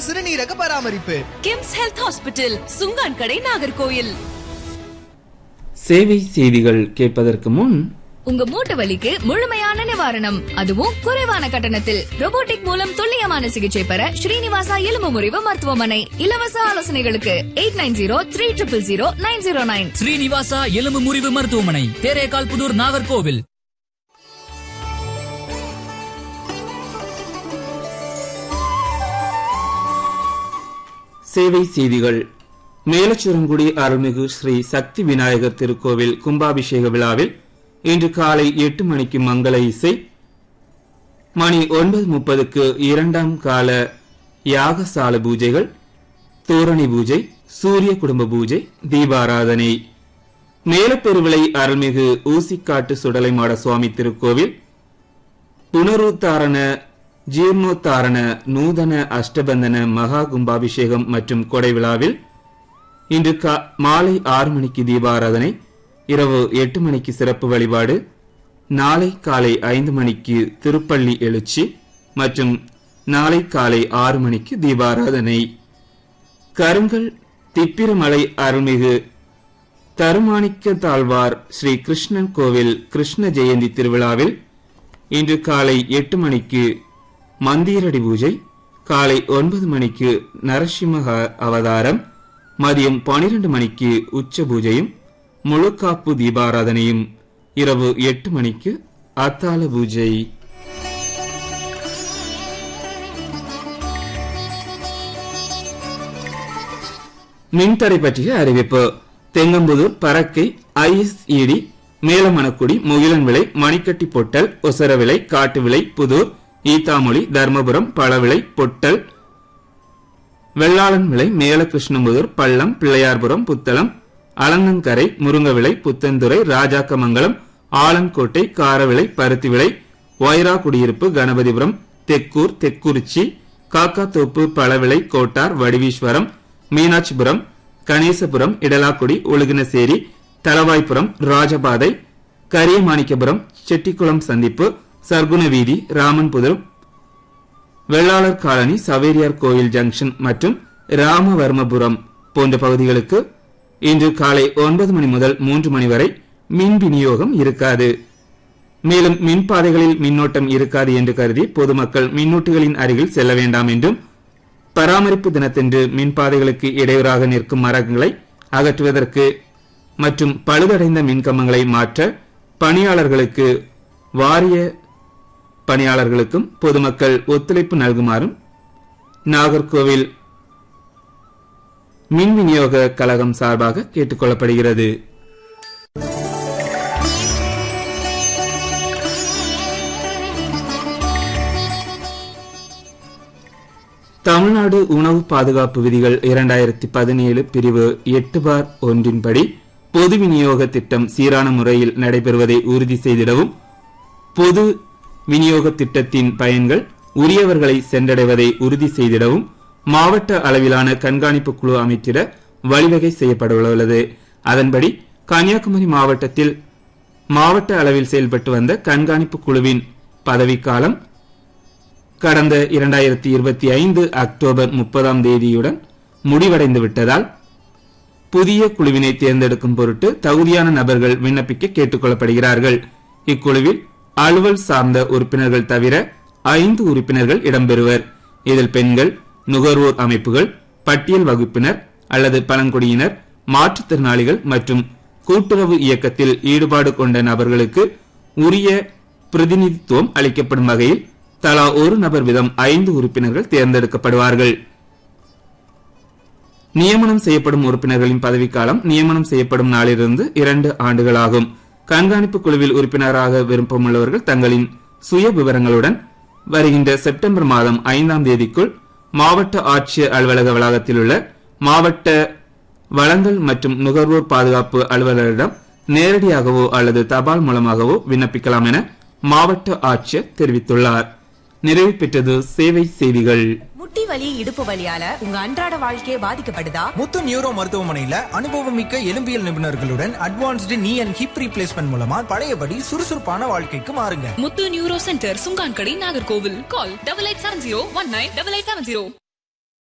சிறுநீரக பராமரிப்பு. KIMS health hospital, சுங்கான் கடை, நாகர்கோயில். சேவை செய்திகள் கேட்பதற்கு முன் உங்க மூட்டு வலிக்கு முழுமையான நிவாரணம், அதுவும் குறைவான கட்டணத்தில். ரோபோட்டிக் மூலம் துல்லியமான சிகிச்சை பெற ஸ்ரீனிவாசா எலும்பு முறிவு மருத்துவமனை. இலவச ஆலோசனைகளுக்கு 8903000909. ஸ்ரீனிவாசா எலும்பு முறிவு மருத்துவமனை, தேரேகால் புதூர், நாகர்கோவில். சேவை செய்திகள். மேலச்சுரங்குடி அருள்மிகு ஸ்ரீ சக்தி விநாயகர் திருக்கோவில் கும்பாபிஷேக விழாவில் இன்று காலை 8 மணிக்கு மங்கள இசை, மணி 9:30க்கு இரண்டாம் கால யாகசால பூஜைகள், தோரணி பூஜை, சூரிய குடும்ப பூஜை, தீபாராதனை. மேலப்பெருவிளை அருள்மிகு ஊசிக்காட்டு சுடலைமாட சுவாமி திருக்கோவில் புனருத்தாரண ஜீர்ணோத்தாரண நூதன அஷ்டபந்தன மகா கும்பாபிஷேகம் மற்றும் கொடை விழாவில் இன்று மாலை 6 மணிக்கு தீபாராதனை, இரவு 8 மணிக்கு சிறப்பு வழிபாடு, நாளை காலை 5 மணிக்கு திருப்பள்ளி எழுச்சி மற்றும் நாளை காலை 6 மணிக்கு தீபாராதனை. கருங்கல் திப்பிரமலை அருள்மிகு தருமாணிக்க தாழ்வார் ஸ்ரீ கிருஷ்ணன் கோவில் கிருஷ்ண ஜெயந்தி திருவிழாவில் இன்று காலை 8 மணிக்கு மந்திரடி பூஜை, காலை 9 மணிக்கு நரசிம்ம அவதாரம், மதியம் 12 மணிக்கு உச்ச பூஜையும் முழுக்காப்பு தீபாராதனையும், இரவு 8 மணிக்கு அத்தாள பூஜை. மின்தடை பற்றிய அறிவிப்பு. தெங்கம்புதூர், பறக்கை, ISED, மேலமணக்குடி, முகிலன்விளை, மணிக்கட்டி பொட்டல், ஒசரவிளை, காட்டுவிளை, புதூர், ஈத்தாமொழி, தர்மபுரம், பழவிளை, பொட்டல், வெள்ளாளன் விளை, மேலகிருஷ்ணம்புதூர், பள்ளம், பிள்ளையார்புரம், புத்தளம், அலங்கங்கரை, முருங்கவிளை, புத்தந்துறை, ராஜாக்கமங்கலம், ஆலன்கோட்டை, காரவிளை, பருத்திவிளை, வைரா குடியிருப்பு, கணபதிபுரம், தெக்கூர், தெக்குறிச்சி, காக்காத்தோப்பு, பழவிளை, கோட்டார், வடிவீஸ்வரம், மீனாட்சிபுரம், கணேசபுரம், இடலாக்குடி, ஒழுகினசேரி, தலவாய்ப்புரம், ராஜபாதை, கரியமாணிக்கபுரம், செட்டிக்குளம் சந்திப்பு, சர்க்குண வீதி, ராமன்புதூர், வெள்ளாளர் காலனி, சவேரியார் கோயில் ஜங்ஷன் மற்றும் ராமவர்மபுரம் போன்ற பகுதிகளுக்கு இன்று காலை 9 மணி முதல் 3 மணி வரை மின் விநியோகம் இருக்காது. மேலும் மின்பாதைகளில் மின்னோட்டம் இருக்காது என்று கருதி பொதுமக்கள் மின்னூட்டிகளின் அருகில் செல்ல வேண்டாம் என்றும், பராமரிப்பு தினத்தன்று மின்பாதைகளுக்கு இடையூறாக நிற்கும் மரங்களை அகற்றுவதற்கு மற்றும் பழுதடைந்த மின்கம்பங்களை மாற்ற பணியாளர்களுக்கு, வாரிய பணியாளர்களுக்கும் பொதுமக்கள் ஒத்துழைப்பு நல்குமாறும் நாகர்கோவில் மின் விநியோக கழகம் சார்பாக கேட்டுக் கொள்ளப்படுகிறது. தமிழ்நாடு உணவு பாதுகாப்பு விதிகள் 2017 பிரிவு 8/1 படி பொது விநியோக திட்டம் சீரான முறையில் நடைபெறுவதை உறுதி செய்திடவும், பொது விநியோக திட்டத்தின் பயன்கள் உரியவர்களை சென்றடைவதை உறுதி செய்திடவும் மாவட்ட அளவிலான கண்காணிப்பு குழு அமைத்திட வழிவகை செய்யப்பட்டுள்ளது. அதன்படி கன்னியாகுமரி மாவட்டத்தில் மாவட்ட அளவில் செயல்பட்டு வந்த கண்காணிப்பு குழுவின் பதவிக்காலம் கடந்த 2025 அக்டோபர் 30ஆம் தேதியுடன் முடிவடைந்து விட்டதால் புதிய குழுவினை தேர்ந்தெடுக்கும் பொருட்டு தகுதியான நபர்கள் விண்ணப்பிக்க கேட்டுக் கொள்ளப்படுகிறார்கள். இக்குழுவில் அலுவல் சார்ந்த உறுப்பினர்கள் தவிர 5 உறுப்பினர்கள் இடம்பெறுவர். இதில் பெண்கள், நுகர்வோர் அமைப்புகள், பட்டியல் வகுப்பினர் அல்லது பழங்குடியினர், மாற்றுத்திறனாளிகள் மற்றும் கூட்டுறவு இயக்கத்தில் ஈடுபாடு கொண்ட நபர்களுக்கு உரிய பிரதிநிதித்துவம் அளிக்கப்படும் வகையில் தலா ஒரு நபர் வீதம் 5 உறுப்பினர்கள் தேர்ந்தெடுக்கப்படுவார்கள். நியமனம் செய்யப்படும் உறுப்பினர்களின் பதவிக்காலம் நியமனம் செய்யப்படும் நாளிலிருந்து 2 ஆண்டுகளாகும். கண்காணிப்பு குழுவில் உறுப்பினராக விருப்பமுள்ளவர்கள் தங்களின் சுய விவரங்களுடன் வருகின்ற செப்டம்பர் மாதம் 5ஆம் தேதிக்குள் மாவட்ட ஆட்சியர் அலுவலக வளாகத்தில் உள்ள மாவட்ட வளங்கள் மற்றும் நுகர்வோர் பாதுகாப்பு அலுவலரிடம் நேரடியாகவோ அல்லது தபால் மூலமாகவோ விண்ணப்பிக்கலாம் என மாவட்ட ஆட்சியர் தெரிவித்துள்ளார். நிறைவு பெற்றது சேவை செய்திகள். முட்டி வலி, இடுப்பு வலியால உங்க அன்றாட வாழ்க்கையே பாதிக்கப்படுதா? முத்து நியூரோ மருத்துவமனையில அனுபவமிக்க எலும்பியல் நிபுணர்களுடன் அட்வான்ஸ்டு நீ அண்ட் ஹிப் ரீப்ளேஸ்மெண்ட் மூலமா பழையபடி சுறுசுறுப்பான வாழ்க்கைக்கு மாறுங்க. முத்து நியூரோ சென்டர், சுங்கான் கடை, நாகர்கோவில். கால் 8870198870.